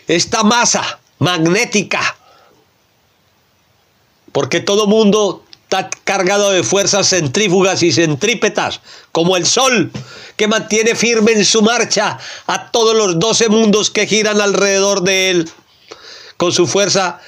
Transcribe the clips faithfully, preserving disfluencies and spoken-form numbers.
esta masa magnética, porque todo mundo está cargado de fuerzas centrífugas y centrípetas, como el Sol, que mantiene firme en su marcha a todos los doce mundos que giran alrededor de él, con su fuerza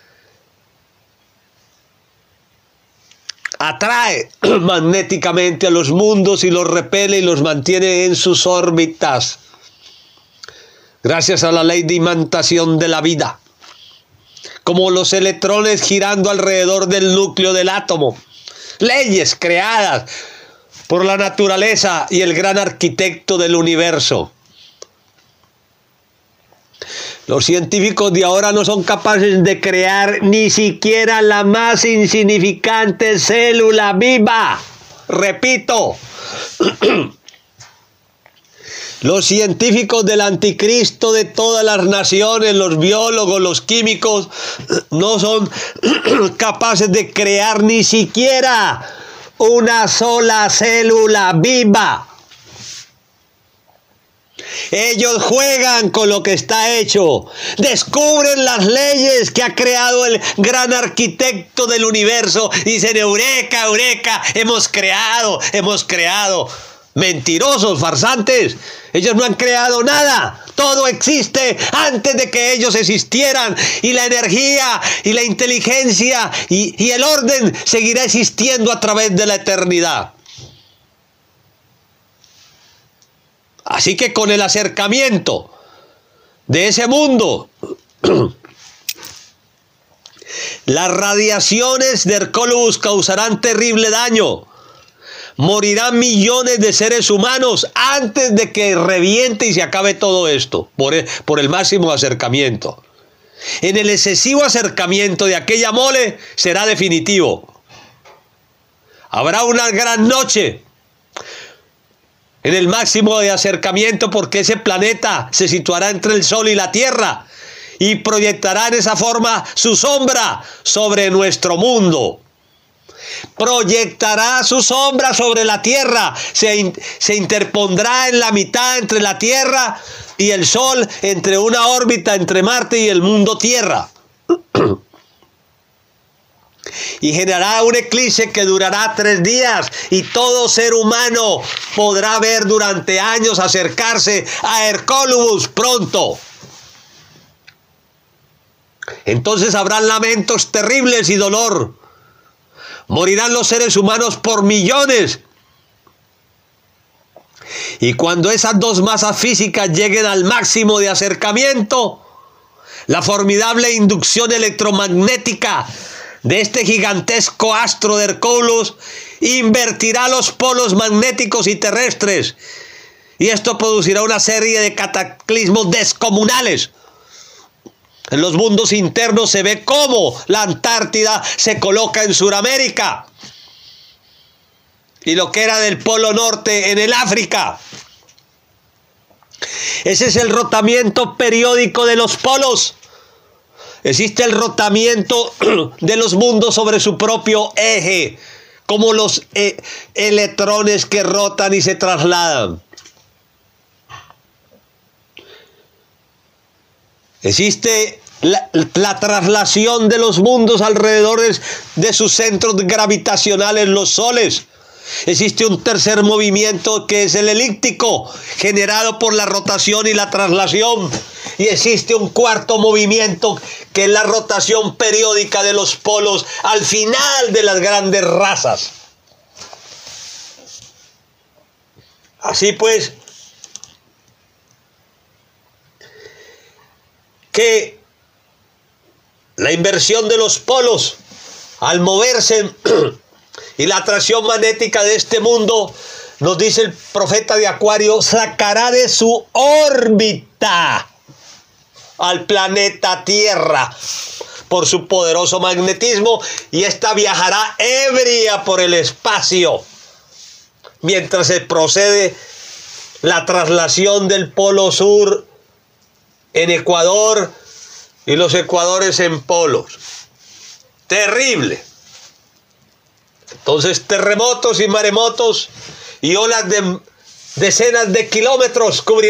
atrae magnéticamente a los mundos y los repele y los mantiene en sus órbitas, gracias a la ley de imantación de la vida, como los electrones girando alrededor del núcleo del átomo, leyes creadas por la naturaleza y el gran arquitecto del universo. Los científicos de ahora no son capaces de crear ni siquiera la más insignificante célula viva. Repito, los científicos del anticristo de todas las naciones, los biólogos, los químicos, no son capaces de crear ni siquiera una sola célula viva. Ellos juegan con lo que está hecho, descubren las leyes que ha creado el gran arquitecto del universo y dicen: eureka, eureka, hemos creado, hemos creado. Mentirosos, farsantes, ellos no han creado nada, todo existe antes de que ellos existieran, y la energía y la inteligencia y, y el orden seguirá existiendo a través de la eternidad. Así que con el acercamiento de ese mundo, las radiaciones de Hercólubus causarán terrible daño. Morirán millones de seres humanos antes de que reviente y se acabe todo esto, por el, por el máximo acercamiento. En el excesivo acercamiento de aquella mole será definitivo. Habrá una gran noche en el máximo de acercamiento, porque ese planeta se situará entre el Sol y la Tierra y proyectará en esa forma su sombra sobre nuestro mundo. Proyectará su sombra sobre la Tierra, se, in, se interpondrá en la mitad entre la Tierra y el Sol, entre una órbita entre Marte y el mundo Tierra. Y generará un eclipse que durará tres días, y todo ser humano podrá ver durante años acercarse a Hercólubus pronto. Entonces habrán lamentos terribles y dolor. Morirán los seres humanos por millones. Y cuando esas dos masas físicas lleguen al máximo de acercamiento, la formidable inducción electromagnética de este gigantesco astro de Hercólubus invertirá los polos magnéticos y terrestres, y esto producirá una serie de cataclismos descomunales. En los mundos internos se ve cómo la Antártida se coloca en Sudamérica y lo que era del Polo Norte en el África. Ese es el rotamiento periódico de los polos. Existe el rotamiento de los mundos sobre su propio eje, como los e- electrones que rotan y se trasladan. Existe la, la traslación de los mundos alrededor de sus centros gravitacionales, los soles. Existe un tercer movimiento que es el elíptico, generado por la rotación y la traslación. Y existe un cuarto movimiento que es la rotación periódica de los polos al final de las grandes razas. Así pues, que la inversión de los polos al moverse y la atracción magnética de este mundo, nos dice el profeta de Acuario, sacará de su órbita al planeta Tierra por su poderoso magnetismo, y ésta viajará ebria por el espacio mientras se procede la traslación del polo sur en Ecuador y los ecuadores en polos. Terrible. Entonces, terremotos y maremotos y olas de decenas de kilómetros cubrirán